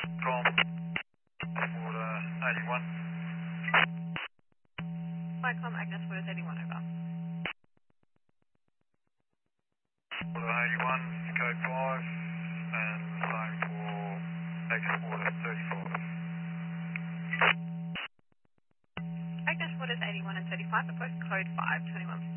From Water 81. Cyclone Agnes Waters 81 over. Water 81, code 5, and same for Agnes Water 34. Agnes Waters 81 and 35 are both code 5, 21